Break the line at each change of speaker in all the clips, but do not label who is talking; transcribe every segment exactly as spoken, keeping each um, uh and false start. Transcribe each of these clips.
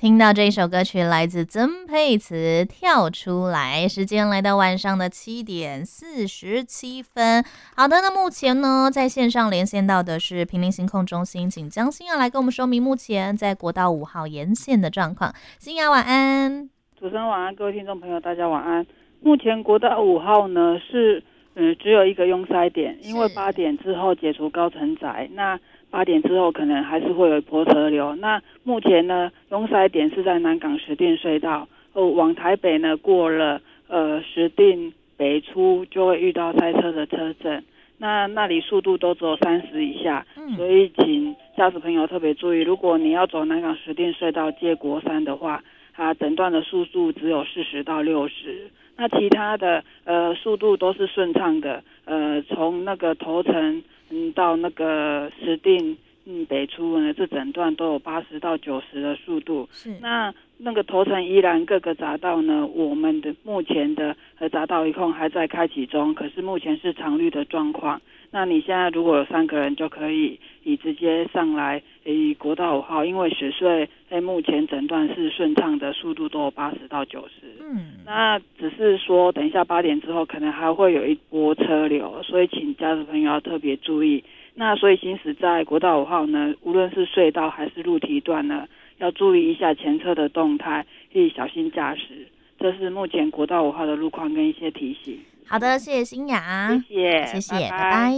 听到这首歌曲来自曾沛慈，跳出来。时间来到晚上的七点四十七分。好的，那目前呢在线上连线到的是屏林行控中心，请江欣雅来跟我们说明目前在国道五号沿线的状况。欣雅晚安。
主持人晚安，各位听众朋友大家晚安。目前国道五号呢是呃只有一个拥塞点，因为八点之后解除高乘载，那八点之后可能还是会有一波车流。那目前呢，拥塞点是在南港石碇隧道，呃，往台北呢过了呃石碇北出就会遇到塞车的车阵。那那里速度都只有三十以下，
嗯、
所以请驾驶朋友特别注意，如果你要走南港石碇隧道接国三的话，它整段的速度只有四十到六十。那其他的呃速度都是顺畅的，呃，从那个头城嗯到那个石碇嗯北出呢，这整段都有八十到九十的速度。
是。
那那个头城宜兰各个匝道呢，我们的目前的呃匝道一控还在开启中，可是目前是常绿的状况。那你现在如果有三个人就可以以直接上来以国道五号，因为十岁在目前整段是顺畅的，速度都有八十到九十。
嗯，
那只是说等一下八点之后可能还会有一波车流，所以请驾驶朋友要特别注意。那所以行驶在国道五号呢，无论是隧道还是路堤段呢，要注意一下前车的动态，以小心驾驶。这是目前国道五号的路况跟一些提醒。
好的，谢谢欣雅，
谢谢，
谢谢，
拜拜。
拜拜。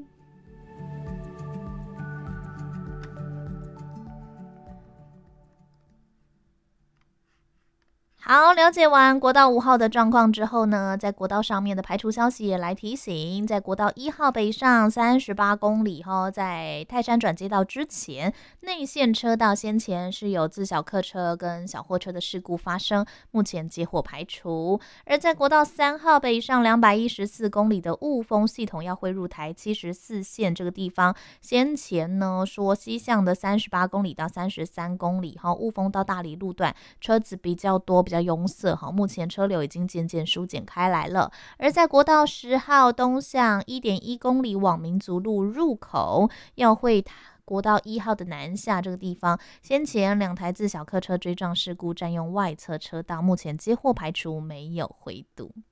好，了解完国道五号的状况之后呢，在国道上面的排除消息也来提醒，在国道一号北上三十八公里哈，在泰山转接道之前，内线车道先前是有自小客车跟小货车的事故发生，目前结火排除。而在国道三号北上两百一十四公里的雾峰系统要汇入台七十四线这个地方，先前呢说西向的三十八公里到三十三公里哈，雾峰到大理路段车子比较多，比较拥塞，目前车流已经渐渐疏解开来了。而在国道十号东向 一点一公里往民族路入口，要会国道一号的南下这个地方，先前两台自小客车追撞事故占用外侧车道，目前接获排除，没有回堵。